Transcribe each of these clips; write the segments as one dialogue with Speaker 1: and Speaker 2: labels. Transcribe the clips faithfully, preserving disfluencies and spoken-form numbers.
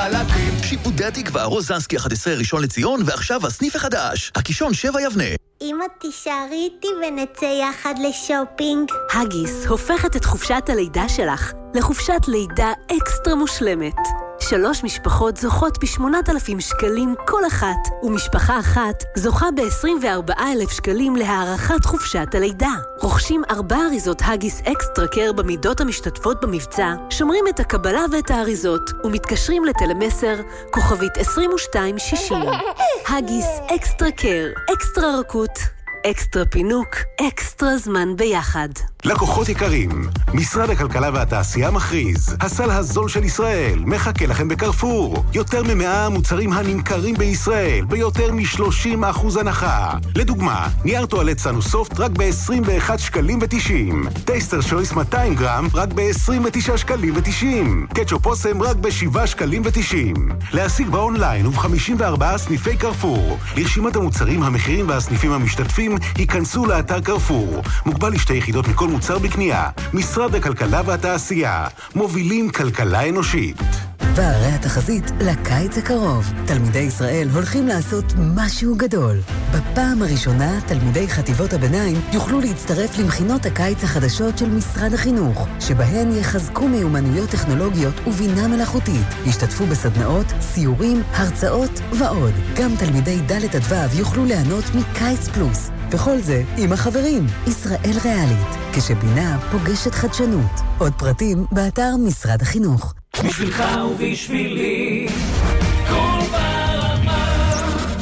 Speaker 1: חלקים. שיפודי התקווה, רוזנסקי אחת עשרה ראשון לציון, ועכשיו הסניף החדש, הקישון שבע יבנה.
Speaker 2: אמא, תישארי איתי ונצא יחד לשופינג.
Speaker 3: הגיס הופכת את חופשת הלידה שלך לחופשת לידה אקסטרה מושלמת. שלוש משפחות זוכות ב-שמונת אלפים שקלים כל אחת, ומשפחה אחת זוכה ב-עשרים וארבעה אלף שקלים להארכת חופשת הלידה. רוכשים ארבע אריזות הגיס אקסטרה קר במידות המשתתפות במבצע, שומרים את הקבלה ואת האריזות, ומתקשרים לטלמסר כוכבית עשרים ושתיים שישים. הגיס אקסטרה קר, אקסטרה רכות, אקסטרה פינוק, אקסטרה זמן ביחד.
Speaker 4: לקוחות יקרים, משרד הכלכלה והתעשייה מכריז, הסל הזול של ישראל מחכה לכם בקרפור. יותר ממאה מוצרים הנמכרים בישראל ביותר מ-שלושים אחוז הנחה. לדוגמה, נייר טואלט סנוסופט רק ב-עשרים ואחד שקלים ותשעים, טייסטר שויס מאתיים גרם רק ב-עשרים ותשעה שקלים ותשעים, קטשופ אוסם רק ב-שבעה שקלים ותשעים. להשיג באונליין וב-חמישים וארבעה סניפי קרפור. לרשימת המוצרים, המחירים והסניפים המשתתפים ייכנסו לאתר קרפור. מוגבל לשתי יחידות מכל מוצר בקנייה. משרד הכלכלה והתעשייה, מובילים כלכלה אנושית.
Speaker 5: והרי התחזית לקיץ הקרוב. תלמידי ישראל הולכים לעשות משהו גדול. בפעם הראשונה, תלמידי חטיבות הביניים יוכלו להצטרף למכינות הקיץ החדשות של משרד החינוך, שבהן יחזקו מיומנויות טכנולוגיות ובינה מלאכותית. ישתתפו בסדנאות, סיורים, הרצאות ועוד. גם תלמידי ד' עד ו' יוכלו ליהנות מקיץ פלוס. וכל זה עם החברים. ישראל ריאלית, כשבינה פוגשת חדשנות. עוד פרטים באתר משרד החינוך.
Speaker 6: בשבילך ובשבילי כל ברמה.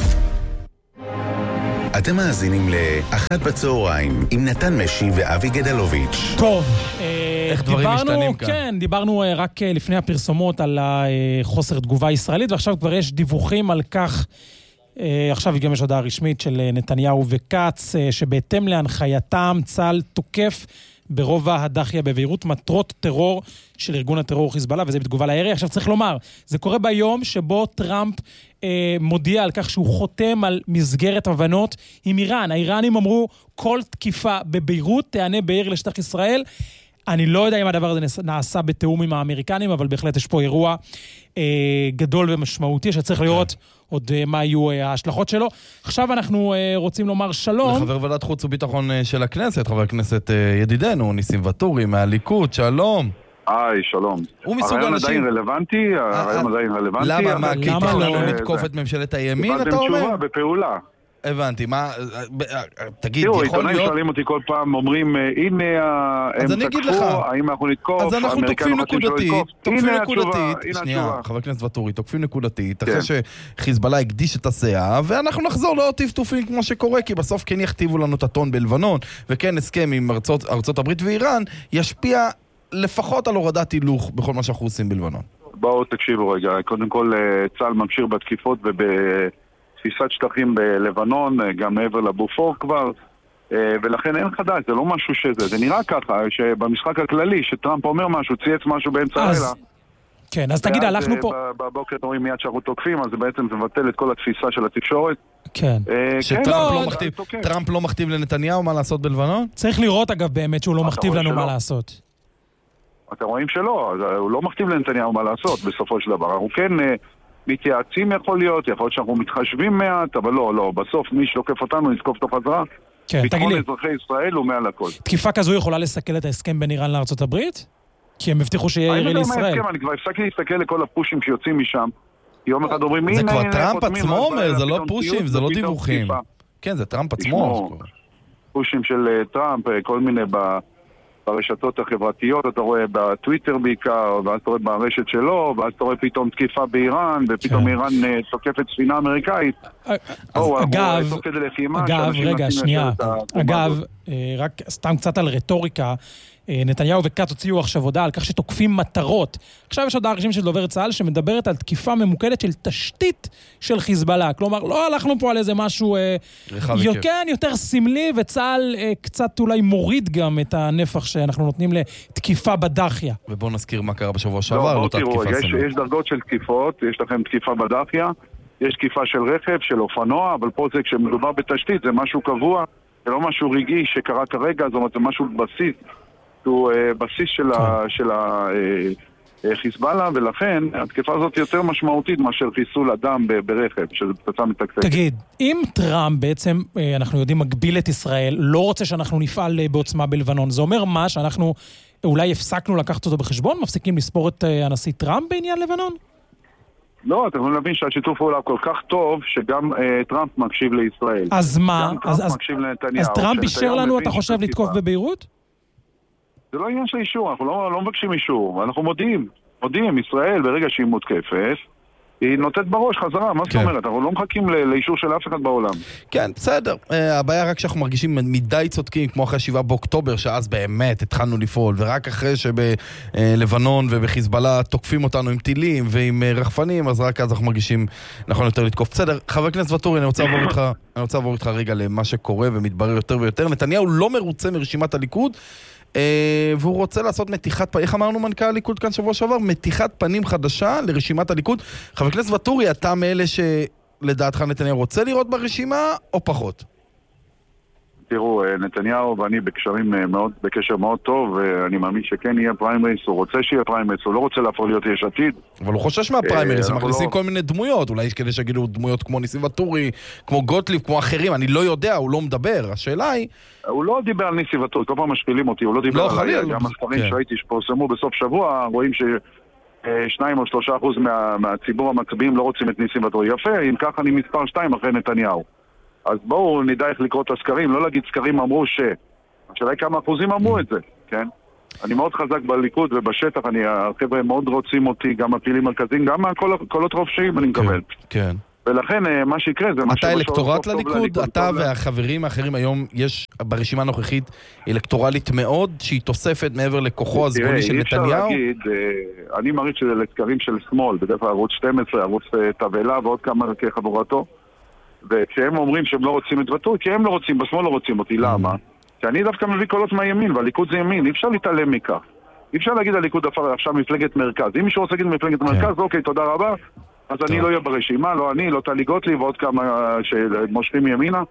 Speaker 4: אתם מאזינים לאחת בצהריים עם נתן משי ואבי גדלוביץ'.
Speaker 7: טוב,
Speaker 8: איך דברים משתנים כאן?
Speaker 7: כן, דיברנו רק לפני הפרסומות על חוסר תגובה ישראלית, ועכשיו כבר יש דיווחים על כך. עכשיו גם יש הודעה רשמית של נתניהו וקץ, שבהתאם להנחייתם צה"ל תוקף ברובע הדחיה בביירות מטרות טרור של ארגון הטרור חיזבאללה, וזה בתגובה לירי. עכשיו צריך לומר, זה קורה ביום שבו טראמפ אה, מודיע על כך שהוא חותם על מסגרת הבנות עם איראן. האיראנים אמרו, כל תקיפה בביירות תענה בעיר לשטח ישראל. אני לא יודע אם הדבר הזה נעשה בתאום עם האמריקנים, אבל בהחלט יש פה אירוע אה, גדול ומשמעותי, שצריך לראות עוד אה, מה יהיו אה, ההשלכות שלו. עכשיו אנחנו אה, רוצים לומר שלום.
Speaker 8: לחבר ועדת חוץ וביטחון אה, של הכנסת, חבר הכנסת אה, ידידנו, ניסים ואטורי, מהליכוד, שלום.
Speaker 9: היי, שלום.
Speaker 8: הוא מסוג
Speaker 9: הרעיון
Speaker 8: אנשים...
Speaker 9: עדיין רלוונטי, הרעיון עדיין רלוונטי.
Speaker 8: למה? מה? כי
Speaker 7: למה
Speaker 8: תכננו
Speaker 7: לא?
Speaker 8: לתקוף את ממשלת הימין, אתה
Speaker 9: קיבלתם
Speaker 8: אומר?
Speaker 9: תשובה בפעולה.
Speaker 8: הבנתי, מה... תגיד,
Speaker 9: תראו,
Speaker 8: יכול
Speaker 9: עיתונאים
Speaker 8: להיות...
Speaker 9: שואלים אותי כל פעם, אומרים, הנה, הם תקפו, האם אנחנו נתקוף,
Speaker 8: אז אנחנו תוקפים נקודתית, תוקפים נקודתית, שנייה, חבר הכנסת ואטורי, תוקפים נקודתית, אחרי שחיזבאללה הקדיש את הסאה, ואנחנו נחזור לעוד טפטופים כמו שקורה, כי בסוף כן יכתיבו לנו את הטון בלבנון, וכן הסכם עם ארצות הברית ואיראן, ישפיע לפחות על הורדת הילוך בכל מה שאנחנו עושים בלבנון.
Speaker 9: בואו תקשיבו רגע, קודם כל צה"ל ממשיך בתקיפות וב... תפיסת שטחים בלבנון, גם מעבר לבופור כבר, ולכן אין חדש, זה לא משהו שזה, זה נראה ככה, שבמשחק הכללי, שטראמפ אומר משהו, צייץ משהו באמצע הלילה.
Speaker 7: כן, אז תגיד, הלכנו פה...
Speaker 9: בבוקר אומרים מיד שאנחנו תוקפים, אז זה בעצם מבטל את כל התפיסה של התקשורת.
Speaker 7: כן.
Speaker 8: שטראמפ לא מכתיב לנתניהו מה לעשות בלבנון?
Speaker 7: צריך לראות אגב באמת שהוא לא מכתיב לנו מה לעשות.
Speaker 9: אתם רואים שלא, הוא לא מכתיב לנתניהו מה לעשות בסופו של דבר. אנחנו כן... מתייעצים יכול להיות, יכול להיות שאנחנו מתחשבים מעט, אבל לא, לא, בסוף מי שתוקף אותנו נזקוף אותו חזרה.
Speaker 7: כן, תגיד לי.
Speaker 9: ביטחון אזרחי ישראל הוא מעל הכל.
Speaker 7: תקיפה כזו יכולה לסכל את ההסכם בין איראן לארצות הברית? כי הם הבטיחו שיהיה ירי לישראל.
Speaker 9: אני כבר הפסקתי להסתכל לכל הפושים שיוצאים משם. יום אחד אומרים,
Speaker 8: זה כבר טראמפ עצמו אומר, זה לא פושים, זה לא דיווחים. כן, זה טראמפ עצמו.
Speaker 9: פושים של טראמפ, כל מיני ברשתות החברתיות, אתה רואה בטוויטר בעיקר, ואז אתה רואה ברשת שלו, ואז אתה רואה פתאום תקיפה באיראן, ופתאום איראן תוקפת ספינה אמריקאית.
Speaker 7: אגב, אגב, רגע, שנייה. אגב, רק סתם קצת על רטוריקה, נתניהו וקט הוציאו עכשיו הודעה על כך שתוקפים מטרות. עכשיו יש הודעה רשמית של דובר צה"ל שמדברת על תקיפה ממוקדת של תשתית של חיזבאללה. כלומר, לא הלכנו פה על איזה משהו כן, יותר סמלי, וצה"ל קצת אולי מוריד גם את הנפח שאנחנו נותנים לתקיפה בדחיה.
Speaker 8: ובואו נזכיר מה קרה בשבוע שעבר.
Speaker 9: לא, תראו, יש דרגות של תקיפות, יש לכם תקיפה בדחיה, יש תקיפה של רכב, של אופנוע, אבל פה זה כשמדובר בתשתית, זה משהו קבוע, זה לא משהו רגעי שקרה כרגע, זאת אומרת, זה משהו בסיס. הוא בסיס של חיזבאללה, ולכן התקפה הזאת יותר משמעותית מאשר חיסול אדם ברכב, שזה פצצה מתקתקת.
Speaker 7: תגיד, אם טראמפ בעצם, אנחנו יודעים, מגביל את ישראל, לא רוצה שאנחנו נפעל בעוצמה בלבנון, זה אומר מה? שאנחנו אולי הפסקנו לקחת אותו בחשבון? מפסיקים לספור את הנשיא טראמפ בעניין לבנון?
Speaker 9: לא, אתם יכולים להבין שהשיתוף פעולה כל כך טוב, שגם אה, טראמפ מקשיב לישראל.
Speaker 7: אז מה?
Speaker 9: אז,
Speaker 7: אז, אז טראמפ אישר לנו, אתה חושב, לתקוף בביירות?
Speaker 9: זה לא עניין של אישור, אנחנו לא, לא מבקשים אישור, אנחנו מודיעים, מודיעים, ישראל ברגע שהיא מותקפת, היא נותנת בראש חזרה, מה זאת אומרת? אנחנו לא מחכים לאישור של אף אחד בעולם.
Speaker 8: כן, בסדר. הבעיה רק שאנחנו מרגישים מדי צודקים, כמו אחרי שבעה באוקטובר, שאז באמת התחלנו לפעול, ורק אחרי שבלבנון ובחיזבאללה תוקפים אותנו עם טילים ועם רחפנים, אז רק אז אנחנו מרגישים נכון יותר לתקוף. בסדר, חבר הכנסת ואטורי, אני רוצה לעבור איתך, אני רוצה לעבור איתך רגע למה שקורה ומתברר יותר ויותר. נתניהו לא מרוצה מרשימת הליכוד, והוא רוצה לעשות מתיחת, איך אמרנו מנכ"ל הליכוד כאן שבוע שעבר? מתיחת פנים חדשה לרשימת הליכוד. חבר הכנסת ואטורי, אתה מאלה שלדעתך נתניהו רוצה לראות ברשימה או פחות?
Speaker 9: תראו, נתניהו ואני בקשרים מאוד, בקשר מאוד טוב, ואני מאמין שכן יהיה פריימריס, הוא רוצה שיהיה פריימריס, הוא לא רוצה להפוך להיות יש עתיד.
Speaker 8: אבל הוא חושש מהפריימריס, הם מכניסים כל מיני דמויות, אולי יש כדי שיגידו דמויות כמו ניסים ואטורי, כמו גוטליב, כמו אחרים, אני לא יודע, הוא לא מדבר, השאלה היא...
Speaker 9: הוא לא דיבר על ניסים ואטורי, כל פעם משפילים אותי, הוא לא דיבר על... גם הספרים שהייתי שפורסמו בסוף שבוע, רואים ש... שניים או שלושה אחוז מהציבור המצביעים לא רוצים את ניסים ואטורי. יפה, אם ככה אני מספר שתיים אחרי נתניהו. אז בואו נדע איך לקרוא את הסקרים, לא להגיד סקרים אמרו ש... השאלה כמה אחוזים אמרו את זה, כן? אני מאוד חזק בליכוד ובשטח, אני, החבר'ה מאוד רוצים אותי, גם הפעילים מרכזיים, גם מהקולות חופשיים אני מקבל.
Speaker 8: כן.
Speaker 9: ולכן מה שיקרה זה...
Speaker 8: אתה אלקטורט לליכוד? אתה והחברים האחרים היום, יש ברשימה הנוכחית אלקטורלית מאוד, שהיא תוספת מעבר לכוחו הסגולי של נתניהו?
Speaker 9: תראה, אי אפשר להגיד, אני מעריך שזה לסקרים של שמאל, בדרך כלל ערוץ שתים עשרה, ערוץ תבלה ועוד כמה כחבורתו. וכשהם אומרים שהם לא רוצים את ואטורי, כי הם לא רוצים, בשמאל לא רוצים אותי, למה? כי אני דווקא מביא קולות מהימין, והליכוד זה ימין, אי אפשר להתעלם מכך. אי אפשר להגיד הליכוד עכשיו מפלגת מרכז. אם מישהו רוצה להגיד מפלגת מרכז, אוקיי, תודה רבה, אז אני לא אהיה ברשימה, לא אני, לא טלי גוטליב ועוד כמה שמושכים ימינה.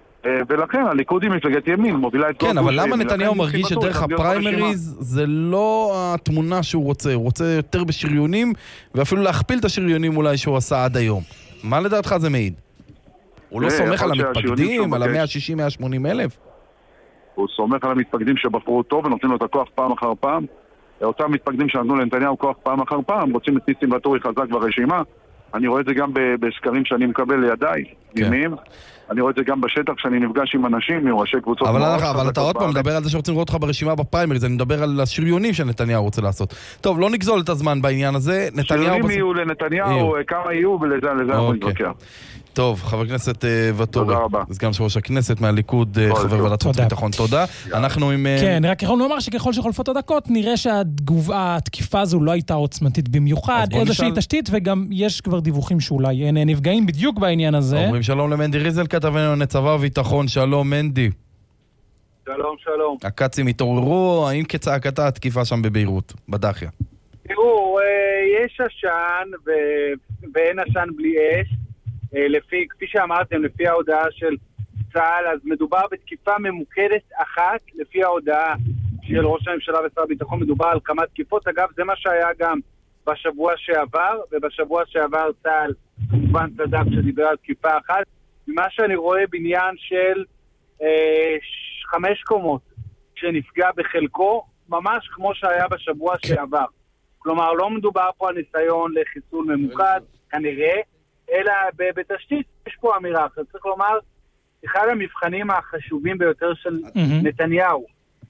Speaker 9: ולכן הליכוד היא מפלגת ימין, מובילה את...
Speaker 8: כן, אבל למה נתניהו מרגיש שדרך הפריימריז זה לא התמונה שהוא רוצה? הוא רוצה יותר בשריונים, ואפילו להכפיל את השריונים אולי שהוא עשה עד היום. מה לדעתך זה מעיד? הוא לא סומך על המתפקדים, על ה-מאה שישים מאה שמונים אלף?
Speaker 9: הוא סומך על המתפקדים שבחרו אותו ונותנים לו את הכוח פעם אחר פעם. אותם מתפקדים שנתנו לנתניהו כוח פעם אחר פעם, רוצים את ניסים ואטורי חזק ברשימה. אני רואה את זה גם בסקרים שאני מקבל לידיי, ימים. אני רואה את זה גם בשטח כשאני נפגש עם אנשים, עם ראשי קבוצות.
Speaker 8: אבל אתה עוד פעם מדבר על זה שרוצים לראות אותך ברשימה בפריימריז, אני מדבר על השריונים שנתניהו רוצה לעשות. טוב, לא נגזול את הזמן בעניין הזה.
Speaker 9: שריונים יהיו לנתניהו, כמה יהיו, ולזה אנחנו נתווכח.
Speaker 8: טוב, חבר הכנסת ואטורי, סגן יושב-ראש הכנסת מהליכוד, חבר ועדת חוץ וביטחון, תודה. אנחנו עם...
Speaker 7: כן, רק יכולנו לומר שככל שחולפות הדקות, נראה שהתקיפה הזו לא הייתה עוצמתית במיוחד, איזושהי תשתית, וגם יש כבר דיווחים שאולי אין נפגעים בדיוק בעניין הזה.
Speaker 8: אומרים שלום למנדי ריזל, כתבנו לצבא וביטחון, שלום מנדי.
Speaker 10: שלום, שלום.
Speaker 8: הקצים התעוררו, האם כצעקתה התקיפה שם בביירות, בדחיה?
Speaker 10: תראו, יש עשן ואין עשן בלי אש. לפי, כפי שאמרתם, לפי ההודעה של צה"ל, אז מדובר בתקיפה ממוקדת אחת, לפי ההודעה של ראש הממשלה ושר הביטחון, מדובר על כמה תקיפות. אגב, זה מה שהיה גם בשבוע שעבר, ובשבוע שעבר צה"ל כמובן צדק שדיבר על תקיפה אחת. ממה שאני רואה בניין של אה, חמש קומות, שנפגע בחלקו, ממש כמו שהיה בשבוע שעבר. כלומר, לא מדובר פה על ניסיון לחיסול ממוקד, כנראה, אלא בתשתית יש פה אמירה. אז צריך לומר, אחד המבחנים החשובים ביותר של נתניהו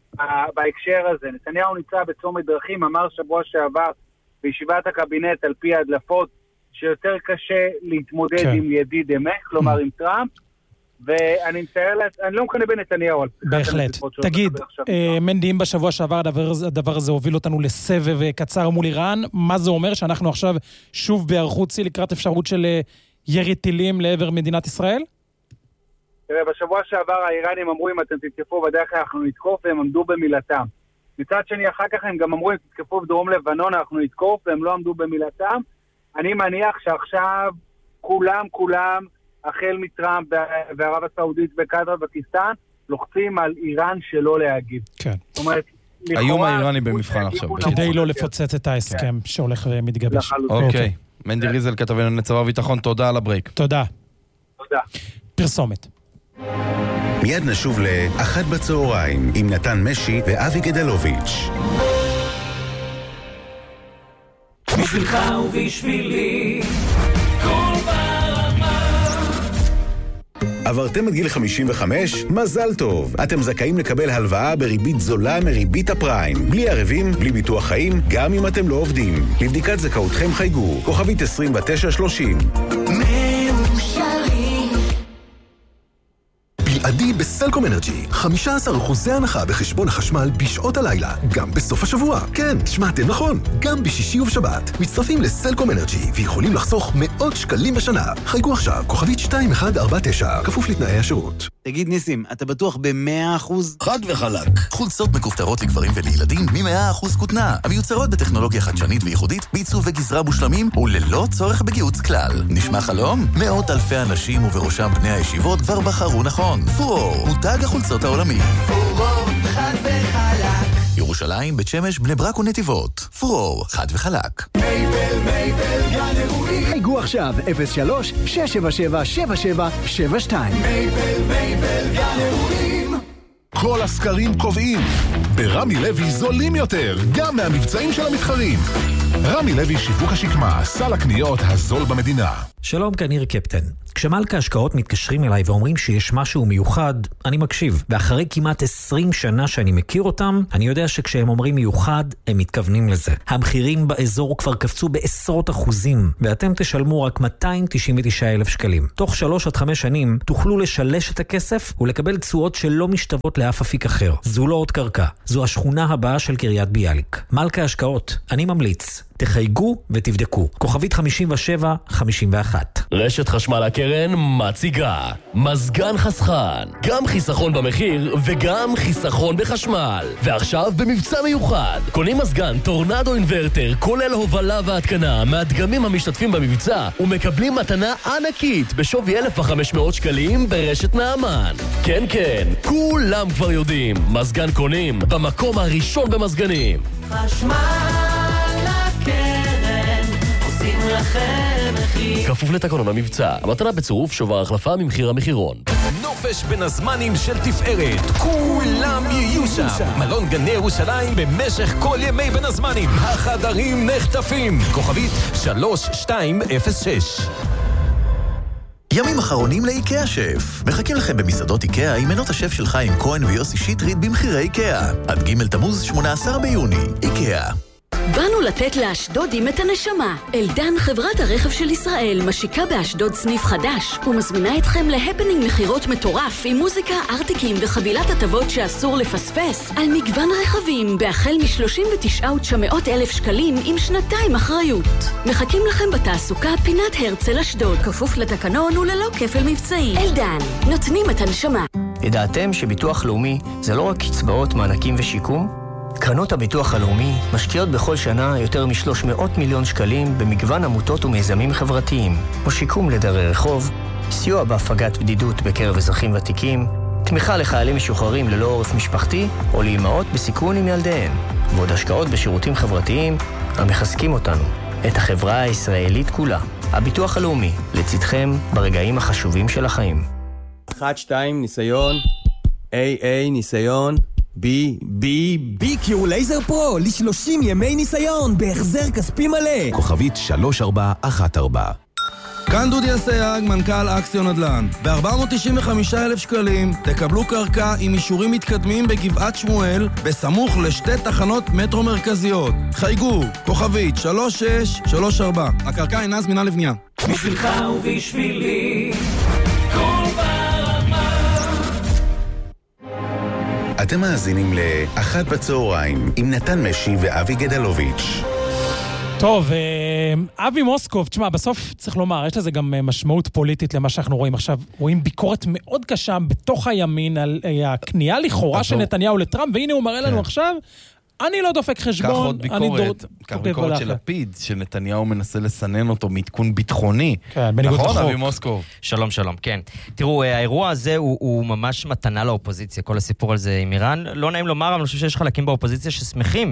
Speaker 10: בהקשר הזה. נתניהו נמצא בצומת דרכים, אמר שבוע שעבר בישיבת הקבינט על פי ההדלפות, שיותר קשה להתמודד עם ידיד אמת, כלומר עם טראמפ, ואני מצטער, אני לא מקנה בנתניהו.
Speaker 7: בהחלט. תגיד, מנדי, אם בשבוע שעבר הדבר הזה הוביל אותנו לסבב קצר מול איראן, מה זה אומר שאנחנו עכשיו שוב בהיערכות שיא לקראת אפשרות של ירי טילים לעבר מדינת ישראל?
Speaker 10: תראה, בשבוע שעבר האיראנים אמרו אם אתם תתקפו בדרך אנחנו נתקוף, והם עמדו במילתם. מצד שני, אחר כך הם גם אמרו אם תתקפו בדרום לבנון אנחנו נתקוף, והם לא עמדו במילתם. אני מניח שעכשיו כולם, כולם, החל מטראמפ וערב הסעודית וקטר ופקיסטן, לוחצים על איראן שלא להגיב.
Speaker 7: כן.
Speaker 10: זאת אומרת,
Speaker 8: האיום האיראני במבחן עכשיו.
Speaker 7: כדי לא לפוצץ את ההסכם שהולך ומתגבש.
Speaker 8: אוקיי. מנדי ריזל, כתבנו לצבא וביטחון, תודה על הברייק.
Speaker 7: תודה.
Speaker 10: תודה.
Speaker 7: פרסומת.
Speaker 4: מיד נשוב לאחת בצהריים עם נתן משי ואבי גדלוביץ'.
Speaker 6: בשבילך ובשבילי כל ברמה.
Speaker 4: עברתם את גיל חמישים וחמש? מזל טוב! אתם זכאים לקבל הלוואה בריבית זולה מריבית הפריים. בלי ערבים, בלי ביטוח חיים, גם אם אתם לא עובדים. לבדיקת זכאותכם חייגו, כוכבית עשרים ותשע שלושים.
Speaker 11: בלעדי בסלקום אנרג'י, חמישה עשר אחוז הנחה בחשבון החשמל בשעות הלילה, גם בסוף השבוע. כן, שמעתם נכון, גם בשישי ובשבת. מצטרפים לסלקום אנרג'י ויכולים לחסוך מאות שקלים בשנה. חייגו עכשיו, כוכבית שתיים אחת ארבע תשע, כפוף לתנאי השירות.
Speaker 1: תגיד ניסים, אתה בטוח ב-מאה אחוז? חד וחלק. חולצות מכופתרות לגברים ולילדים מ-מאה אחוז כותנה, המיוצרות בטכנולוגיה חדשנית וייחודית, בעיצוב וגזרה מושלמים וללא צורך בגיוץ כלל. נשמע חלום? מאות אלפי אנשים ובראשם בני הישיבות כבר בחרו נכון. פורור, מותג החולצות העולמי.
Speaker 6: פורור, חד וחלק.
Speaker 1: ירושלים, בית שמש, בני ברק ונתיבות. פורור, חד וחלק.
Speaker 6: מייבל, מייבל, גן אירועים.
Speaker 12: חייגו עכשיו, אפס שלוש שש שבע שבע שבע שבע שבע שתיים.
Speaker 6: מייבל, מייבל, גן אירועים.
Speaker 11: כל הסקרים קובעים, ברמי לוי זולים יותר, גם מהמבצעים של המתחרים. רמי לוי שיווק השקמה, סל הקניות הזול במדינה.
Speaker 13: שלום, כאן ניר קפטן. כשמלכה השקעות מתקשרים אליי ואומרים שיש משהו מיוחד, אני מקשיב. ואחרי כמעט עשרים שנה שאני מכיר אותם, אני יודע שכשהם אומרים מיוחד, הם מתכוונים לזה. המחירים באזור כבר קפצו בעשרות אחוזים, ואתם תשלמו רק מאתיים תשעים ותשעה אלף שקלים. תוך שלוש עד חמש שנים תוכלו לשלש את הכסף ולקבל תשואות שלא משתוות לאף אפיק אחר. זו לא עוד קרקע, זו השכונה הבאה של קריית ביאליק. מלכה השקעות, אני ממליץ. תחייגו ותבדקו. כוכבית חמישים ושבע חמישים ואחת.
Speaker 14: רשת חשמל הקרן מציגה מזגן חסכן. גם חיסכון במחיר וגם חיסכון בחשמל. ועכשיו במבצע מיוחד. קונים מזגן טורנדו אינברטר כולל הובלה והתקנה מהדגמים המשתתפים במבצע ומקבלים מתנה ענקית בשווי אלף וחמש מאות שקלים ברשת נעמן. כן כן, כולם כבר יודעים. מזגן קונים במקום הראשון במזגנים.
Speaker 6: חשמל לכם מחיר.
Speaker 14: כפוף לתקנון המבצע. המתנה בצירוף שובר החלפה ממחיר המחירון.
Speaker 15: נופש בין הזמנים של תפארת. כולם יהיו שם. מלון גני ירושלים במשך כל ימי בין הזמנים. החדרים נחטפים. כוכבית שלוש שתיים אפס שש.
Speaker 1: ימים אחרונים לאיקאה שף. מחכים לכם במסעדות איקאה עם מנות השף של חיים כהן ויוסי שטרית במחירי איקאה. עד ג' תמוז שמונה עשר ביוני. איקאה.
Speaker 3: באנו לתת לאשדודים את הנשמה. אלדן, חברת הרכב של ישראל, משיקה באשדוד סניף חדש ומזמינה אתכם להפנינג מחירות מטורף עם מוזיקה, ארטיקים וחבילת הטבות שאסור לפספס על מגוון רכבים בהחל מ-שלושים ותשעה אלף תשע מאות שקלים עם שנתיים אחריות. מחכים לכם בתעסוקה פינת הרצל אשדוד, כפוף לתקנון וללא כפל מבצעים. אלדן, נותנים את הנשמה.
Speaker 16: ידעתם שביטוח לאומי זה לא רק קצבאות, מענקים ושיקום? קרנות הביטוח הלאומי משקיעות בכל שנה יותר מ-שלוש מאות מיליון שקלים במגוון עמותות ומיזמים חברתיים, כמו שיקום לדרי רחוב, סיוע בהפגת בדידות בקרב אזרחים ותיקים, תמיכה לחיילים משוחררים ללא עורף משפחתי או לאימהות בסיכון עם ילדיהן, ועוד השקעות בשירותים חברתיים המחזקים אותנו, את החברה הישראלית כולה. הביטוח הלאומי, לצדכם ברגעים החשובים של החיים.
Speaker 17: אחת, שתיים, ניסיון, איי איי, ניסיון, בי, בי, בי קיו לייזר פרו, ל-שלושים ימי ניסיון, בהחזר כספי מלא.
Speaker 11: כוכבית שלוש ארבע אחת ארבע.
Speaker 18: כאן דודי אסייג, מנכ"ל אקסיון נדל"ן. ב-ארבע מאות תשעים וחמישה אלף שקלים תקבלו קרקע עם אישורים מתקדמים בגבעת שמואל, בסמוך לשתי תחנות מטרו מרכזיות. חייגו, כוכבית שלוש שש שלוש ארבע. הקרקע אינה זמינה לבנייה.
Speaker 6: בשבילך ובשבילי כל ברמה.
Speaker 4: אתם מאזינים לאחת בצהריים עם נתן משי ואבי גדלוביץ'.
Speaker 7: טוב, אבי מוסקוב, תשמע, בסוף צריך לומר, יש לזה גם משמעות פוליטית למה שאנחנו רואים עכשיו. רואים ביקורת מאוד קשה בתוך הימין על הכניעה לכאורה של נתניהו לטראמפ, והנה הוא מראה לנו עכשיו, אני לא דופק חשבון.
Speaker 8: כך עוד ביקורת, כך ביקורת של לפיד, שנתניהו מנסה לסנן אותו מעדכון ביטחוני.
Speaker 7: כן, בניגוד לחוק.
Speaker 8: נכון, אבי מוסקוב.
Speaker 19: שלום, שלום, כן. תראו, האירוע הזה הוא, הוא ממש מתנה לאופוזיציה, כל הסיפור על זה עם איראן. לא נעים לומר, אבל אני חושב שיש חלקים באופוזיציה ששמחים.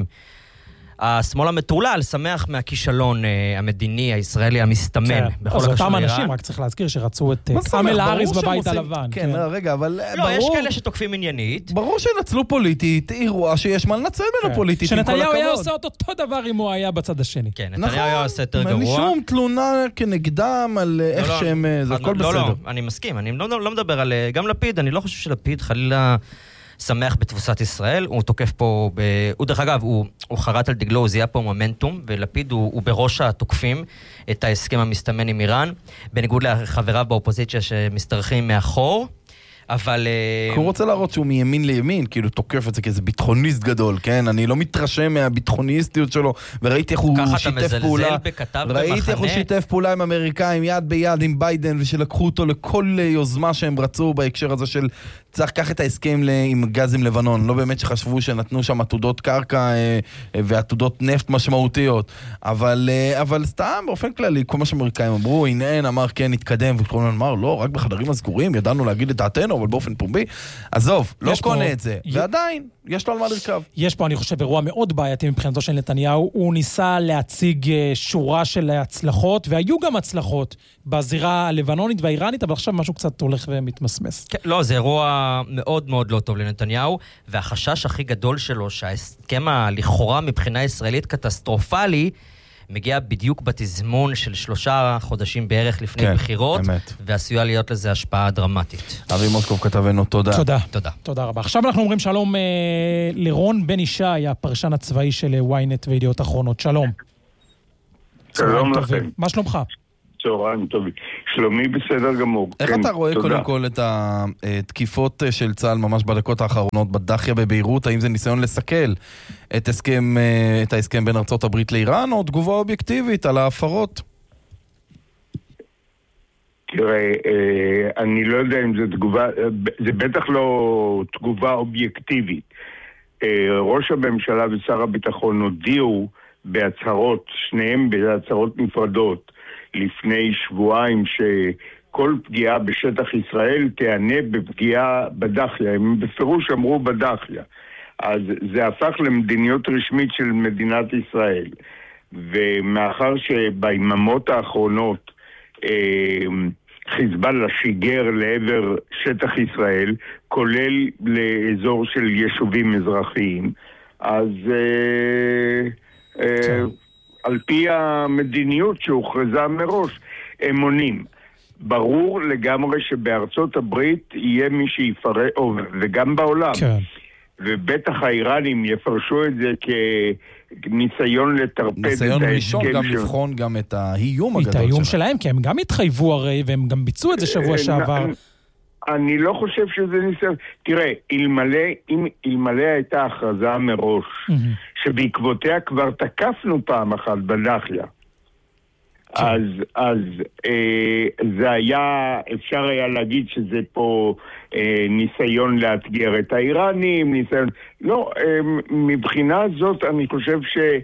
Speaker 19: השמאל המטורלל שמח מהכישלון אה, המדיני הישראלי המסתמן.
Speaker 7: כן.
Speaker 19: בכל
Speaker 7: אז
Speaker 19: הקשור
Speaker 7: אותם
Speaker 19: לאיראן.
Speaker 7: אנשים, רק צריך להזכיר שרצו את קאמל האריס בבית הלבן.
Speaker 8: כן, כן. רגע, אבל
Speaker 19: לא,
Speaker 8: ברור...
Speaker 19: יש כאלה שתוקפים עניינית.
Speaker 8: ברור שנצלו פוליטית, אירוע שיש מה לנצל ממנו
Speaker 7: כן.
Speaker 8: פוליטית, עם כל הכבוד.
Speaker 7: שנתניהו היה עושה את אותו דבר אם הוא היה בצד השני.
Speaker 19: כן, נתניהו היה עושה יותר גרוע.
Speaker 8: אין שום תלונה כנגדם על
Speaker 19: לא,
Speaker 8: איך
Speaker 19: לא,
Speaker 8: שהם... זה הכל
Speaker 19: לא,
Speaker 8: בסדר.
Speaker 19: לא, אני מסכים, אני לא, לא מדבר על... גם לפיד, אני לא חושב שלפיד חלילה... שמח בתבוסת ישראל, הוא תוקף פה, ב... הוא דרך אגב, הוא, הוא חרט על דגלו, הוא זיהה פה מומנטום, ולפיד הוא, הוא בראש התוקפים את ההסכם המסתמן עם איראן, בניגוד לחבריו באופוזיציה שמסתרחים מאחור, אבל...
Speaker 8: הוא רוצה להראות שהוא מימין לימין, כאילו תוקף את זה כאיזה ביטחוניסט גדול, כן? אני לא מתרשם מהביטחוניסטיות שלו, וראיתי איך הוא שיתף פעולה, ראיתי איך הוא שיתף פעולה עם אמריקאים, יד ביד עם ביידן, ושלקחו אותו לכל יוזמה שהם רצו בהקשר הזה של צריך לקח את ההסכם עם גז עם לבנון, לא באמת שחשבו שנתנו שם עתודות קרקע ועתודות נפט משמעותיות, אבל, אבל סתם באופן כללי, כל מה שאמריקאים אמרו, הנה אמר כן, נתקדם, וכל הזמן אמר, לא, רק בחדרים הסגורים, ידענו להגיד את דעתנו, אבל באופן פומבי, עזוב, לא קונה את זה, ועדיין, יש לו על מה לרכב.
Speaker 7: יש פה, אני חושב, אירוע מאוד בעייתי מבחינתו של נתניהו, הוא ניסה להציג שורה של הצלחות, והיו גם הצלחות בזירה הלבנונית והאיראנית, אבל עכשיו משהו קצת הולך ומתמסמס.
Speaker 19: כן, לא, זה אירוע מאוד מאוד לא טוב לנתניהו, והחשש הכי גדול שלו, שההסכם הלכאורה מבחינה ישראלית קטסטרופלי, מגיע בדיוק בתזמון של שלושה חודשים בערך לפני כן, בחירות, אמת. ועשויה להיות לזה השפעה דרמטית.
Speaker 8: אבי מוסקוב כתבנו, תודה.
Speaker 7: תודה.
Speaker 19: תודה.
Speaker 7: תודה רבה. עכשיו אנחנו אומרים שלום אה, לרון בן ישי, הפרשן הצבאי של וויינט וידיעות אחרונות. שלום.
Speaker 20: שלום לכם.
Speaker 7: מה שלומך?
Speaker 20: צהריים טובים. שלומי בסדר גמור.
Speaker 8: איך
Speaker 20: כן,
Speaker 8: אתה רואה
Speaker 20: תודה.
Speaker 8: קודם כל את התקיפות של צה"ל ממש בדקות האחרונות בדחיה בביירות? האם זה ניסיון לסכל את הסכם, את ההסכם בין ארצות הברית לאיראן, או תגובה אובייקטיבית על ההפרות?
Speaker 20: תראה, אני לא יודע אם זה תגובה, זה בטח לא תגובה אובייקטיבית. ראש הממשלה ושר הביטחון הודיעו בהצהרות, שניהם בהצהרות נפרדות, לפני שבועיים שכל פגיעה בשטח ישראל תענה בפגיעה בדחיה. הם בפירוש אמרו בדחיה. אז זה הפך למדיניות רשמית של מדינת ישראל. ומאחר שביממות האחרונות אה, חיזבאללה שיגר לעבר שטח ישראל, כולל לאזור של יישובים אזרחיים, אז... אה, אה, על פי המדיניות שהוכרזה מראש, הם עונים. ברור לגמרי שבארצות הברית יהיה מי שיפרש, וגם בעולם. כן. ובטח האיראנים יפרשו את זה כניסיון לטרפד את ההסכם.
Speaker 8: ניסיון ראשון גם לבחון גם את האיום הגדול
Speaker 7: שלהם. את האיום שלהם, כי הם גם התחייבו הרי, והם גם ביצעו את זה שבוע שעבר.
Speaker 20: אני לא חושב שזה ניסיון. תראה, אלמלא, אם אלמלא הייתה הכרזה מראש, שבעקבותיה כבר תקפנו פעם אחת בדחיה, אז, אז אה, זה היה, אפשר היה להגיד שזה פה אה, ניסיון לאתגר את האיראנים, ניסיון... לא, אה, מבחינה זאת אני חושב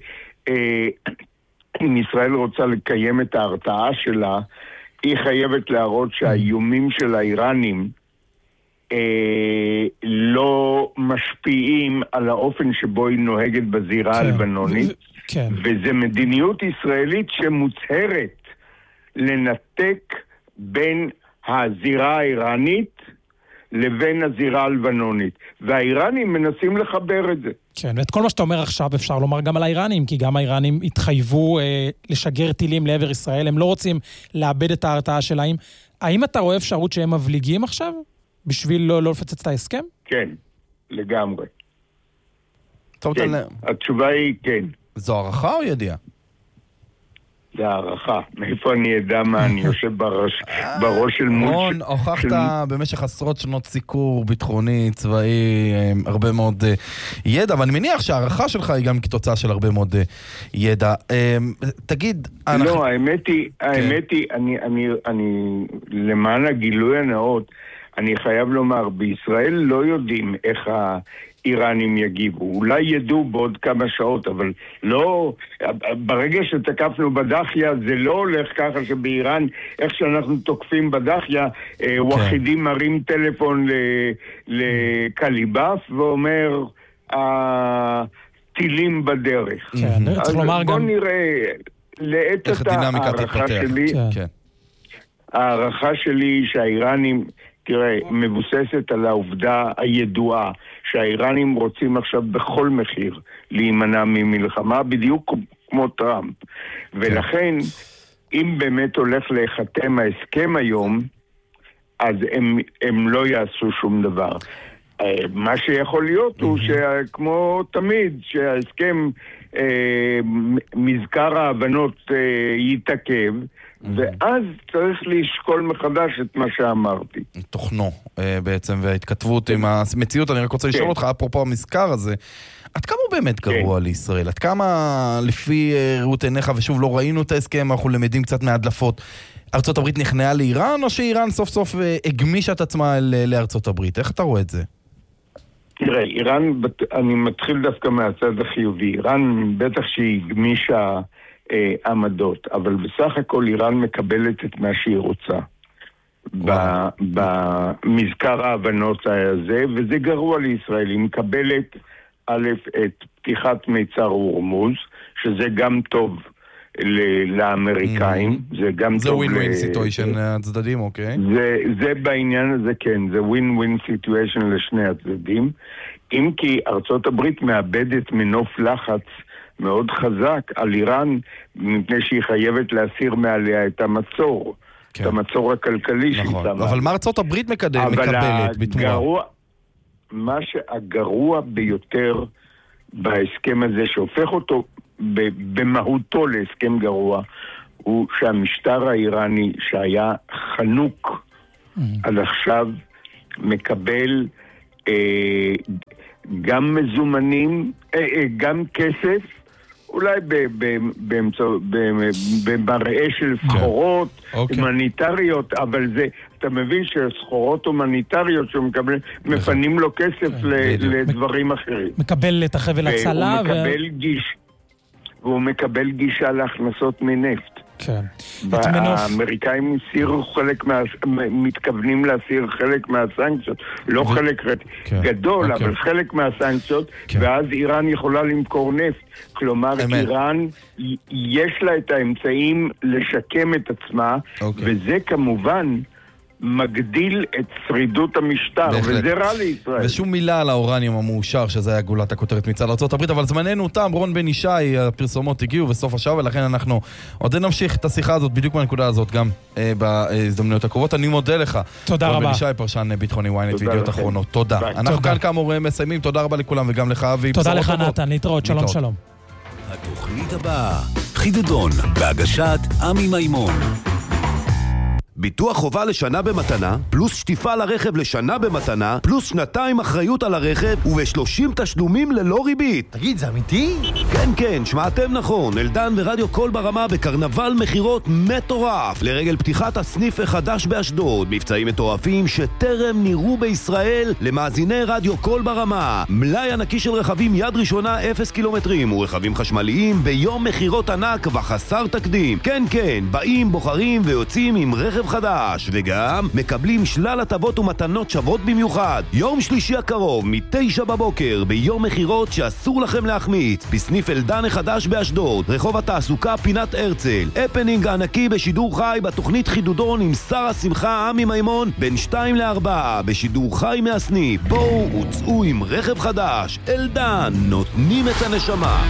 Speaker 20: שאם אה, ישראל רוצה לקיים את ההרתעה שלה, היא חייבת להראות שהאיומים של האיראנים אה, לא משפיעים על האופן שבו היא נוהגת בזירה כן. הלבנונית. כן. וזה מדיניות ישראלית שמוצהרת לנתק בין הזירה האיראנית לבין הזירה הלבנונית. והאיראנים מנסים לחבר את זה.
Speaker 7: כן, ואת כל מה שאתה אומר עכשיו אפשר לומר גם על האיראנים, כי גם האיראנים התחייבו אה, לשגר טילים לעבר ישראל, הם לא רוצים לאבד את ההרתעה שלהם. האם אתה רואה אפשרות שהם מבליגים עכשיו, בשביל לא, לא לפצץ את ההסכם?
Speaker 20: כן, לגמרי.
Speaker 8: טוב,
Speaker 20: כן.
Speaker 8: תל...
Speaker 20: התשובה היא כן.
Speaker 8: זו הערכה או ידיעה?
Speaker 20: זה הערכה. מאיפה אני אדע מה אני יושב בראש, בראש של מוש...
Speaker 8: רון, הוכחת במשך עשרות שנות סיקור ביטחוני, צבאי, הרבה מאוד ידע, ואני מניח שהערכה שלך היא גם כתוצאה של הרבה מאוד ידע. תגיד...
Speaker 20: לא, האמת היא, האמת היא, אני, למען הגילוי הנאות, אני חייב לומר, בישראל לא יודעים איך האיראנים יגיבו. אולי ידעו בעוד כמה שעות, אבל לא, ברגע שתקפנו בדחיה, זה לא הולך ככה שבאיראן, איך שאנחנו תוקפים בדחיה, כן. וחידים מרים טלפון לקליבאף ואומר, הטילים בדרך.
Speaker 7: כן,
Speaker 20: אז
Speaker 7: צריך לומר
Speaker 20: בוא
Speaker 7: גם...
Speaker 20: נראה, לעת את הערכה שלי,
Speaker 8: כן.
Speaker 20: הערכה שלי שהאיראנים, תראה, מבוססת על העובדה הידועה שהאיראנים רוצים עכשיו בכל מחיר להימנע ממלחמה, בדיוק כמו טראמפ. ולכן, אם באמת הולך להיחתם ההסכם היום, אז הם, הם לא יעשו שום דבר. מה שיכול להיות הוא שכמו תמיד, שההסכם אה, מזכר ההבנות אה, יתעכב, ואז צריך לשקול מחדש את מה שאמרתי.
Speaker 8: תוכנו בעצם, וההתכתבות עם המציאות. אני רק רוצה לשאול אותך, אפרופו המזכר הזה, עד כמה הוא באמת גרוע לישראל? עד כמה לפי ראות עיניך, ושוב לא ראינו את ההסכם, אנחנו למדים קצת מהדלפות, ארצות הברית נכנעה לאיראן, או שאיראן סוף סוף הגמישה את עצמה לארצות הברית? איך אתה רואה את זה?
Speaker 20: תראה, איראן, אני מתחיל דווקא מהצד החיובי. איראן בטח שהיא הגמישה עמדות, אבל בסך הכל איראן מקבלת את מה שהיא רוצה במזכר ההבנות הזה, וזה גרוע לישראל. היא מקבלת א' את פתיחת מיצר הורמוז, שזה גם טוב לאמריקאים, זה גם
Speaker 8: זה
Speaker 20: טוב...
Speaker 8: זה ווין ווין סיטואשן הצדדים, אוקיי?
Speaker 20: זה בעניין הזה, כן, זה ווין ווין סיטואשן לשני הצדדים, אם כי ארצות הברית מאבדת מנוף לחץ מאוד חזק על איראן, מפני שהיא חייבת להסיר מעליה את המצור, כן. את המצור הכלכלי שהיא
Speaker 8: נכון.
Speaker 20: שמה.
Speaker 8: אבל מה ארצות הברית מקדם, מקבלת בתמורה?
Speaker 20: מה שהגרוע ביותר בהסכם הזה, שהופך אותו במהותו להסכם גרוע, הוא שהמשטר האיראני שהיה חנוק mm. עד עכשיו מקבל אה, גם מזומנים, אה, אה, גם כסף, אולי במראה של סחורות הומניטריות, אבל זה, אתה מבין שסחורות הומניטריות שמקבלים, מפנים לו כסף לדברים אחרים.
Speaker 7: מקבל את החבל הצלה.
Speaker 20: והוא מקבל גישה להכנסות מנפט.
Speaker 7: כן.
Speaker 20: האמריקאים הסירו חלק מה... מתכוונים להסיר חלק מהסנקציות, לא חלק גדול, אבל חלק מהסנקציות, ואז איראן יכולה למכור נפט. כלומר, איראן יש לה את האמצעים לשקם את עצמה, וזה כמובן מגדיל את שרידות המשטר, וזה רע לישראל.
Speaker 8: ושום מילה על האורניום המאושר, שזה היה גולת הכותרת מצד ארצות הברית, אבל זמננו תם, רון בן ישי, הפרסומות הגיעו בסוף השעה, ולכן אנחנו עוד נמשיך את השיחה הזאת, בדיוק בנקודה הזאת, גם אה, בהזדמנויות הקרובות. אני מודה לך.
Speaker 7: תודה רבה.
Speaker 8: רון בן ישי, פרשן ביטחוני וויינט וידיעות אחרונות. תודה. ביי. אנחנו תודה. כאן כאמור מסיימים, תודה רבה לכולם, וגם לך אבי.
Speaker 7: תודה לך נתן, להתראות, שלום שלום.
Speaker 11: התוכנית הבאה, חידדון, בהגשת עמי מימון. ביטוח חובה לשנה במתנה, פלוס שטיפה לרכב לשנה במתנה, פלוס שנתיים אחריות על הרכב, וב-שלושים תשלומים ללא ריבית.
Speaker 12: תגיד, זה אמיתי?
Speaker 11: כן, כן, שמעתם נכון. אלדן ורדיו קול ברמה בקרנבל מחירות מטורף, לרגל פתיחת הסניף החדש באשדוד. מבצעים מטורפים שטרם נראו בישראל למאזיני רדיו קול ברמה. מלאי ענקי של רכבים יד ראשונה אפס קילומטרים, ורכבים חשמליים ביום מחירות ענק וחסר תקדים. כן, כן, באים, בוחרים ויוצאים עם רכב חדש, וגם מקבלים שלל הטבות ומתנות שוות במיוחד. יום שלישי הקרוב, מתשע בבוקר, ביום מחירות שאסור לכם להחמיץ, בסניף אלדן החדש באשדוד, רחוב התעסוקה פינת הרצל. הפנינג הענקי בשידור חי בתוכנית חידודון עם שר השמחה עמי מימון, בין שתיים לארבע, בשידור חי מהסניף. בואו וצאו עם רכב חדש. אלדן, נותנים את הנשמה.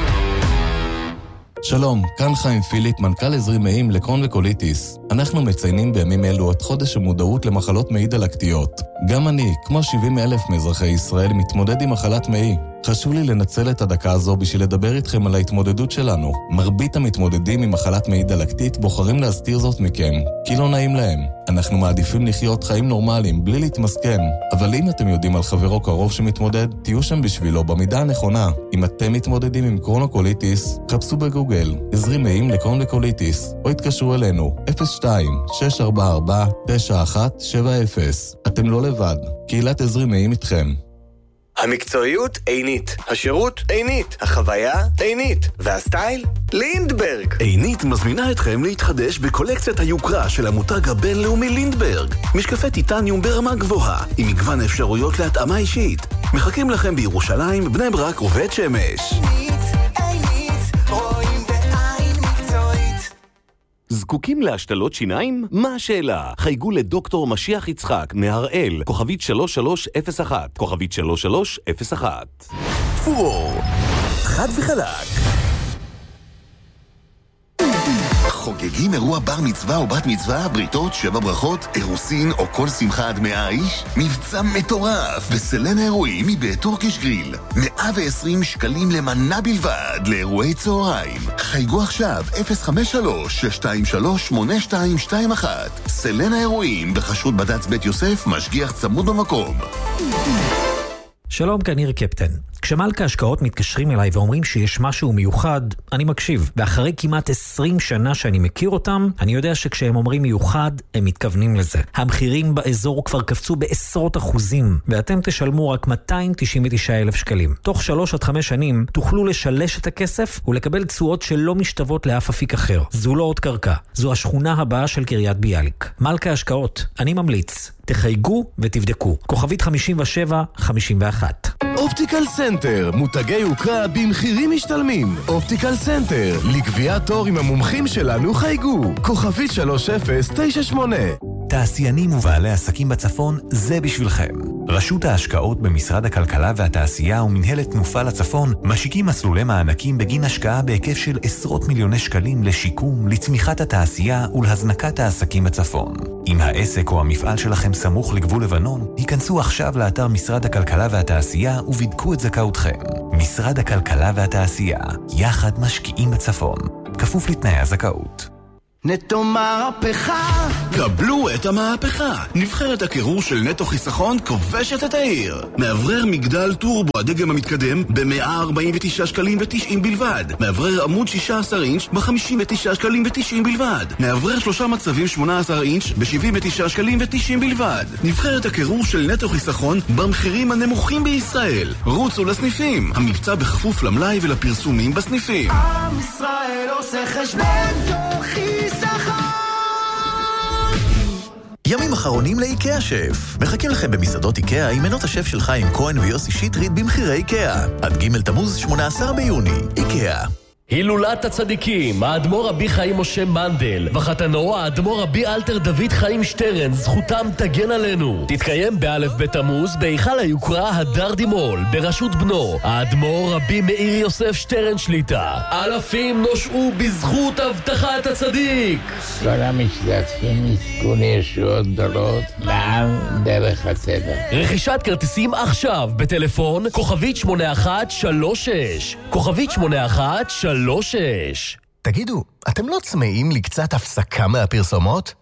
Speaker 21: שלום, כאן חיים פיליפ, מנכ"ל עזרי מעיים לקרון וקוליטיס. אנחנו מציינים בימים אלו את חודש המודעות למחלות מעי דלקתיות. גם אני, כמו שבעים אלף מאזרחי ישראל, מתמודד עם מחלת מעי. חשוב לי לנצל את הדקה הזו בשביל לדבר איתכם על ההתמודדות שלנו. מרבית המתמודדים עם מחלת מעי דלקתית בוחרים להסתיר זאת מכם, כי לא נעים להם. אנחנו מעדיפים לחיות חיים נורמליים, בלי להתמסכן. אבל אם אתם יודעים על חברו קרוב שמתמודד, תהיו שם בשבילו במידה הנכונה. אם אתם מתמודדים עם קרונוקוליטיס, חפשו בגוגל עזרי מעיים לקרון וקוליטיס, או התקשרו אלינו אפס שתיים שש ארבע ארבע תשע אחת שבע אפס. אתם לא לבד, קהילת עזרי מעיים איתכם.
Speaker 2: המקצועיות עינית, השירות עינית, החוויה עינית, והסטייל לינדברג.
Speaker 11: עינית מזמינה אתכם להתחדש בקולקציית היוקרה של המותג הבינלאומי לינדברג. משקפי טיטניום ברמה גבוהה, עם מגוון אפשרויות להתאמה אישית. מחכים לכם בירושלים, בני ברק ובית שמש. זקוקים להשתלות שיניים? מה השאלה? חייגו לדוקטור משיח יצחק מהראל, כוכבית שלוש שלוש אפס אחת, כוכבית שלוש שלוש אפס אחת.
Speaker 1: פורור, חד וחלק. חוגגים אירוע בר מצווה או בת מצווה, בריתות, שבע ברכות, אירוסין או כל שמחה עד מאה איש? מבצע מטורף בסלן האירועים מבית טורקיש גריל. מאה ועשרים שקלים למנה בלבד לאירועי צהריים. חייגו עכשיו אפס חמש שלוש שש שתיים שלוש שמונה שתיים שתיים אחת. סלן האירועים בחשות בד"ץ בית יוסף, משגיח צמוד במקום.
Speaker 13: שלום, כאן ניר קפטן. כשמלכה השקעות מתקשרים אליי ואומרים שיש משהו מיוחד, אני מקשיב. ואחרי כמעט עשרים שנה שאני מכיר אותם, אני יודע שכשהם אומרים מיוחד, הם מתכוונים לזה. המחירים באזור כבר קפצו בעשרות אחוזים, ואתם תשלמו רק מאתיים תשעים ותשעה אלף שקלים. תוך שלוש עד חמש שנים תוכלו לשלש את הכסף ולקבל תשואות שלא משתוות לאף אפיק אחר. זו לא עוד קרקע, זו השכונה הבאה של קריית ביאליק. מלכה השקעות, אני ממליץ. תחייגו ותבדקו. כוכבית חמישים ושבע חמישים ואחת.
Speaker 22: אופטיקל סנטר, מותגי יוקרה במחירים משתלמים. אופטיקל סנטר, לקביעת תור עם המומחים שלנו חייגו. כוכבית שלוש אפס תשע שמונה.
Speaker 23: תעשיינים ובעלי עסקים בצפון, זה בשבילכם. רשות ההשקעות במשרד הכלכלה והתעשייה ומנהלת תנופה לצפון משיקים מסלולי מענקים בגין השקעה בהיקף של עשרות מיליוני שקלים לשיקום, לצמיחת התעשייה ולהזנקת העסקים בצפון. אם העסק או המפעל שלכם סמוך לגבול לבנון, היכנסו עכשיו לאתר משרד הכלכלה והתעשייה ובדקו את זכאותכם. משרד הכלכלה והתעשייה, יחד משקיעים בצפון. כפוף לתנאי הזכאות.
Speaker 24: נטו מהפכה.
Speaker 11: קבלו את המהפכה. נבחרת הקירור של נטו חיסכון כובשת את העיר. מאוורר מגדל טורבו הדגם המתקדם ב-מאה ארבעים ותשעה שקלים ותשעים בלבד. מאוורר עמוד שישה עשר אינץ' ב-חמישים ותשעה שקלים ותשעים בלבד. מאוורר שלושה מצבים שמונה עשר אינץ' ב-שבעים ותשעה שקלים ותשעים בלבד. נבחרת הקירור של נטו חיסכון במחירים הנמוכים בישראל. רוצו לסניפים. המבצע בכפוף למלאי ולפרסומים בסניפים.
Speaker 24: עם ישראל עושה חשבון תוכי
Speaker 1: ימים אחרונים לאיקאה שף. מחכים לכם במסעדות איקאה עם מנות השף של חיים כהן ויוסי שטרית במחירי איקאה. עד ג' תמוז שמונה עשר ביוני. איקאה.
Speaker 14: הילולת הצדיקים, האדמו"ר רבי חיים משה מנדל וחתנו האדמו"ר רבי אלתר דוד חיים שטרן, זכותם תגן עלינו. תתקיים באלף בתמוז בהיכל היוקרה הדר דימול בראשות בנו האדמו"ר רבי מאיר יוסף שטרן שליטה. אלפים נושעו בזכות הבטחת הצדיק.
Speaker 25: כל המשתתפים יזכו לישועות גדולות לעם דרך הטבע.
Speaker 14: רכישת כרטיסים עכשיו בטלפון כוכבית שמונה אחת שלוש שש, כוכבית שמונה אחת שלוש שש.
Speaker 26: תגידו, אתם לא צמאים לקצת הפסקה מהפרסומות?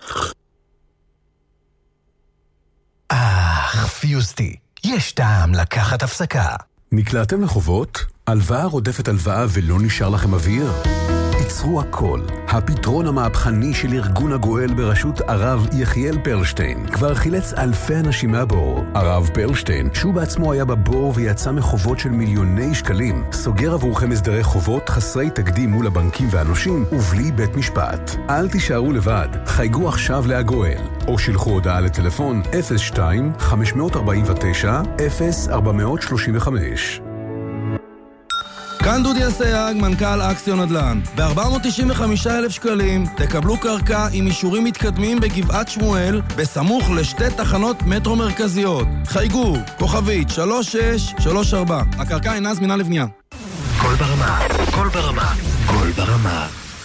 Speaker 26: אך, פיוסטי, יש טעם לקחת הפסקה.
Speaker 4: נקלעתם לחובות? הלוואה רודפת הלוואה ולא נשאר לכם אוויר? עצרו הכל. הפתרון המהפכני של ארגון הגואל בראשות הרב יחיאל פרלשטיין כבר חילץ אלפי אנשים מהבור. הרב פרלשטיין, שהוא בעצמו היה בבור ויצא מחובות של מיליוני שקלים, סוגר עבורכם הסדרי חובות חסרי תקדים מול הבנקים והנושים ובלי בית משפט. אל תישארו לבד. חייגו עכשיו להגואל או שלחו הודעה לטלפון אפס שתיים חמש ארבע תשע אפס ארבע שלוש חמש.
Speaker 18: כאן דודי אסייג, מנכ"ל אקסיון נדל"ן. ב-ארבע מאות תשעים וחמישה אלף שקלים תקבלו קרקע עם אישורים מתקדמים בגבעת שמואל, בסמוך לשתי תחנות מטרו מרכזיות. חייגו, כוכבית שלוש שש שלוש ארבע. הקרקע אינה זמינה לבנייה.
Speaker 11: כל ברמה, כל ברמה, כל ברמה.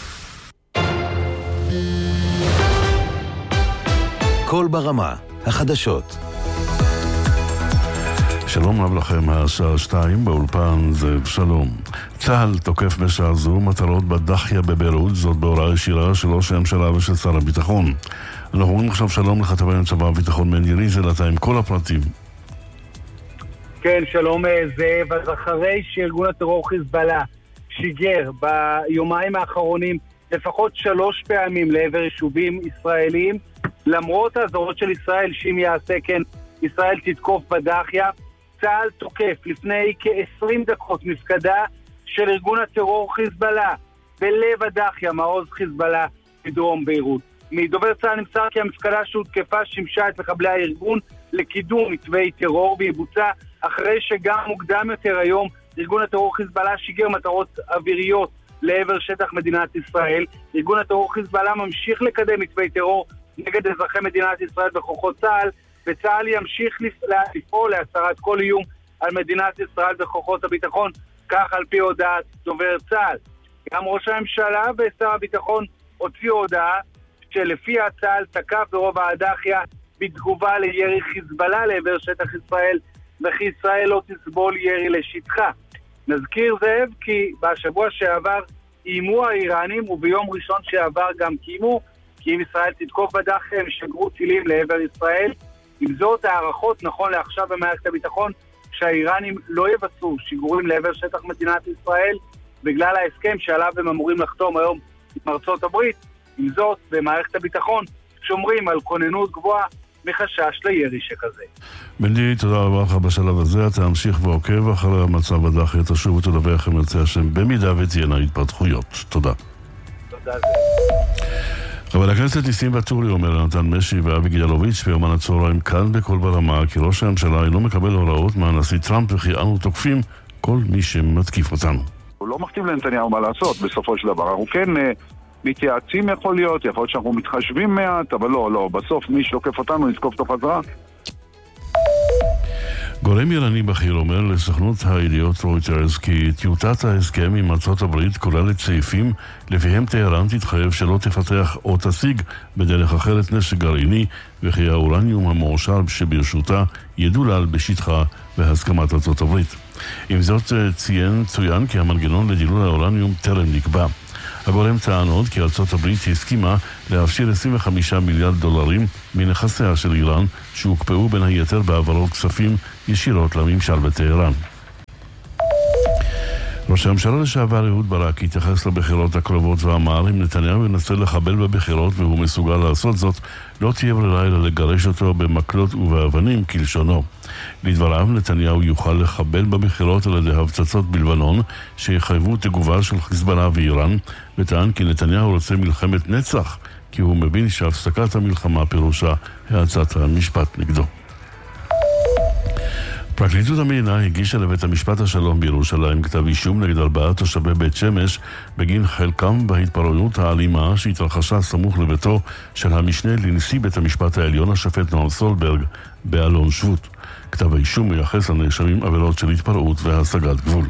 Speaker 11: כל ברמה, החדשות.
Speaker 27: שלום רב לכם, השעה שתיים, באולפן זאב שלום. צה"ל תוקף בשעה זו מטרות בדחיה בביירות, זאת בהוראה ישירה של ראש הממשלה ושל שר הביטחון. אנחנו אומרים עכשיו שלום לכתבנו צבא הביטחון בן ירי זלתה עם כל הפרטים.
Speaker 10: כן, שלום זאב. אז אחרי שארגון הטרור חיזבאללה שיגר ביומיים האחרונים לפחות שלוש פעמים לעבר יישובים ישראלים, למרות האזהרות של ישראל שאם יעשה כן ישראל תתקוף בדחיה, צה"ל תוקף לפני כ-עשרים דקות מפקדה של ארגון הטרור חיזבאללה בלב הדחיה, מעוז חיזבאללה בדרום ביירות. מדובר צה"ל נמסר כי המפקדה שהותקפה שימשה את מחבלי הארגון לקידום מתווי טרור, והיא בוצעה אחרי שגם מוקדם יותר היום ארגון הטרור חיזבאללה שיגר מטרות אוויריות לעבר שטח מדינת ישראל. ארגון הטרור חיזבאללה ממשיך לקדם מתווי טרור נגד אזרחי מדינת ישראל בכוחות צה"ל, וצה"ל ימשיך לפעול להסרת כל איום על מדינת ישראל בכוחות הביטחון, כך על פי הודעת דובר צה"ל. גם ראש הממשלה ושר הביטחון הוציאו הודעה שלפיה צה"ל תקף ברוב הדחיה בתגובה לירי חיזבאללה לעבר שטח ישראל, וכי ישראל לא תסבול ירי לשטחה. נזכיר זאב כי בשבוע שעבר איימו האיראנים, וביום ראשון שעבר גם קיימו כי אם ישראל תתקוף בדחיה הם שגרו טילים לעבר ישראל. עם זאת, הערכות נכון לעכשיו במערכת הביטחון שהאיראנים לא יבצעו שיגורים לעבר שטח מדינת ישראל בגלל ההסכם שעליו הם אמורים לחתום היום עם ארצות הברית. עם זאת, במערכת הביטחון שומרים על כוננות גבוהה מחשש לירי שכזה.
Speaker 27: בני, תודה רבה לך בשלב הזה. אתה המשיך ועוקב אחרי המצב בדחיה, תשוב ותדווח אם ירצה השם במידה ותהיינה התפתחויות. תודה.
Speaker 10: תודה זה.
Speaker 27: חבר הכנסת ניסים ואטורי אומר לנתן משי ואבי גידלוביץ' ביומן הצהריים כאן בכל ברמה כי ראש הממשלה אינו מקבל הוראות מהנשיא טראמפ וכי אנו תוקפים כל מי שמתקיף אותנו.
Speaker 3: הוא לא מכתיב לנתניהו מה לעשות בסופו של דבר. אנחנו כן מתייעצים יכול להיות, יכול להיות שאנחנו מתחשבים מעט, אבל לא, לא, בסוף מי שתוקף אותנו נתקוף אותו חזרה.
Speaker 27: גורם איראני בכיר אומר לסוכנות הידיעות רויטרס כי טיוטת ההסכם עם ארצות הברית כוללת סעיפים לפיהם טהרן תתחייב שלא תפתח או תשיג בדרך אחרת נשק גרעיני וכי האורניום המועשר שברשותה ידולל בשטחה בהסכמת ארצות הברית. עם זאת ציין צוין כי המנגנון לדילול האורניום טרם נקבע. הגורם טען עוד כי ארצות הברית הסכימה להפשיר עשרים וחמישה מיליארד דולרים מנכסיה של איראן שהוקפאו בין היתר בעברות כספים ישירות לממשל בטהרן. ראש הממשלה לשעבר אהוד ברק התייחס לבחירות הקרובות ואמר אם נתניהו ינסה לחבל בבחירות והוא מסוגל לעשות זאת לא תהיה ברירה אלא לגרש אותו במקלות ובאבנים כלשונו. לדבריו נתניהו יוכל לחבל בבחירות על ידי הפצצות בלבנון שיחייבו תגובה של חיזבאללה ואיראן, וטען כי נתניהו רוצה מלחמת נצח כי הוא מבין שהפסקת המלחמה פירושה האצת המשפט נגדו. פרקליטות המדינה הגישה לבית המשפט השלום בירושלים כתב אישום נגד ארבעה תושבי בית שמש בגין חלקם בהתפרעויות האלימה שהתרחשה סמוך לביתו של המשנה לנשיא בית המשפט העליון השופט נועם סולברג באלון שבות. כתב האישום מייחס לנאשמים עבירות של התפרעות והשגת גבול.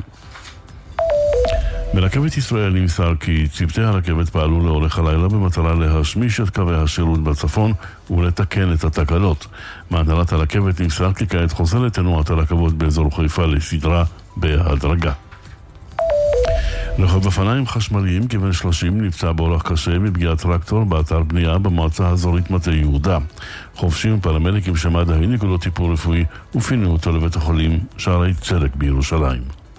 Speaker 27: ברכבת ישראל נמסר כי צוותי הרכבת פעלו לאורך הלילה במטרה להשמיש את קווי השירות בצפון ולתקן את התקלות. מהנהלת הרכבת נמסר כי כעת חוזרת תנועת הרכבות באזור חיפה לסדרה בהדרגה. רוכב אופניים חשמליים כבן שלושים נפצע באורח קשה מפגיעת טרקטור באתר בנייה במועצה האזורית מטה יהודה. חובשים ופרמדיקים של מד"א העניקו לו טיפול רפואי ופינו אותו לבית החולים שערי צדק בירושלים.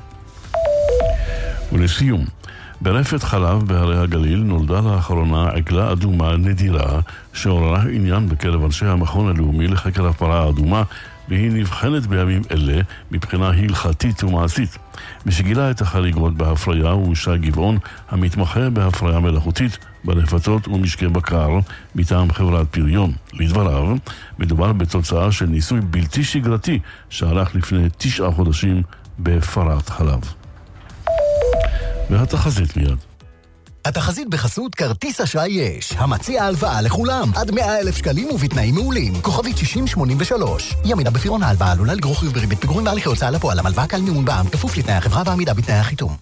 Speaker 27: ולסיום, ברפת חלב בהרי הגליל נולדה לאחרונה עגלה אדומה נדירה שעוררה עניין בקרב אנשי המכון הלאומי לחקר הפרה האדומה, והיא נבחנת בימים אלה מבחינה הלכתית ומעשית. משגילה את החריגות בהפריה הוא שי גבעון המתמחה בהפריה מלאכותית ברפתות ומשקי בקר מטעם חברת פריון. לדבריו, מדובר בתוצאה של ניסוי בלתי שגרתי שערך לפני תשעה חודשים בפרת חלב. והתחזית מיד.
Speaker 11: התחזית בחסות כרטיס אשראי יש, המציע הלוואה לכולם, עד מאה אלף שקלים ובתנאים מעולים, כוכבית שישים שמונים ושלוש. ימינה בפירעון ההלוואה עלולה לגרור חיוב בריבית פיגורים בהליכי הוצאה לפועל, המלוואה קל מימון בע"מ, כפוף לתנאי החברה ועמידה בתנאי החיתום.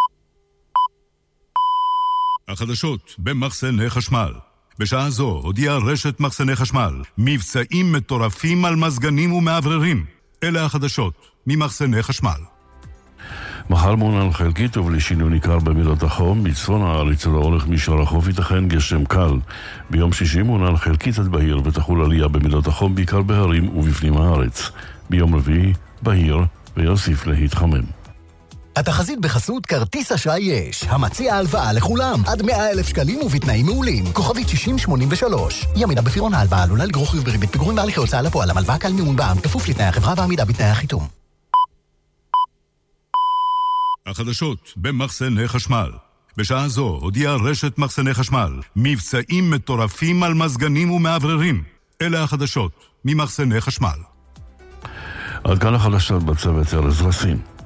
Speaker 5: החדשות במחסני חשמל. בשעה זו הודיעה רשת מחסני חשמל, מבצעים מטורפים על מזגנים ומעבררים. אלה החדשות ממחסני חשמל.
Speaker 27: מחר מעונן חלקית ובלי ניכר במילות החום, בצפון הארץ לאורך מישור החוף ייתכן גשם קל. ביום שישי מעונן חלקית עד בהיר ותחול עלייה במילות החום בעיקר בהרים ובפנים הארץ. ביום רביעי בהיר ויוסיף להתחמם.
Speaker 11: התחזית בחסות כרטיס אשראי יש, המציע הלוואה לכולם, עד מאה אלף שקלים ובתנאים מעולים, כוכבית שישים שמונים ושלוש. ימינה בפירעון ההלוואה עלולה לגרור חיוב בריבית פיגורים בהליכי הוצאה לפועל, המלוואה קל מימון בע"מ, כפוף לתנאי החברה ועמידה בתנאי החיתום.
Speaker 5: החדשות במחסני חשמל. בשעה זו הודיעה רשת מחסני חשמל מבצעים מטורפים על מזגנים ומעבררים. אלה החדשות ממחסני חשמל.
Speaker 27: עד כאן החדשות בצוות ארז רסין.